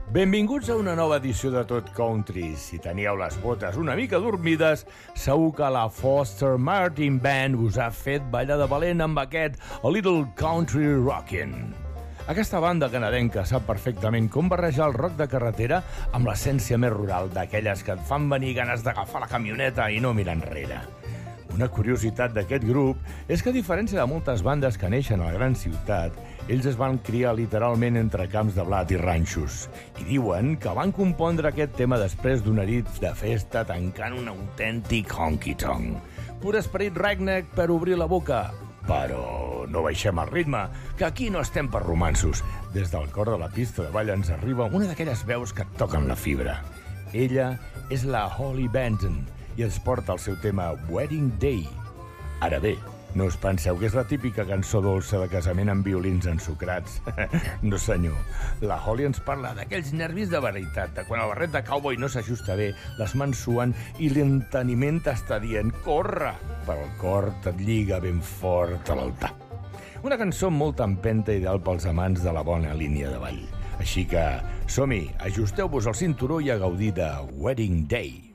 Benvinguts a una nova edició de Tot Country. Si teníeu les botes una mica dormides, segur que la Foster Martin Band us ha fet ballar de valent amb aquest A Little Country Rockin'. Aquesta banda canadenca sap perfectament com barrejar el rock de carretera amb l'essència més rural, d'aquelles que et fan venir ganes d'agafar la camioneta i no mirar enrere. Una curiositat d'aquest grup és que, a diferència de moltes bandes que neixen a la gran ciutat, ells es van criar literalment entre camps de blat i ranxos. I diuen que van compondre aquest tema després d'una nit de festa tancant un autèntic honky-tonk. Pur esperit redneck per obrir la boca. Però no baixem el ritme, que aquí no estem per romanços. Des del cor de la pista de ball ens arriba una d'aquelles veus que et toquen la fibra. Ella és la Holly Benton i ens porta el seu tema Wedding Day. Ara bé, no us penseu que és la típica cançó dolça de casament amb violins ensucrats. No senyor, la Holly ens parla d'aquells nervis de veritat, de quan el barret de cowboy no s'ajusta bé, les mans suen i l'enteniment t'està dient corre, però el cor te't lliga ben fort a l'altar. Una cançó amb molta empenta, ideal pels amants de la bona línia de ball. Així que som-hi, ajusteu-vos el cinturó i a gaudir de Wedding Day.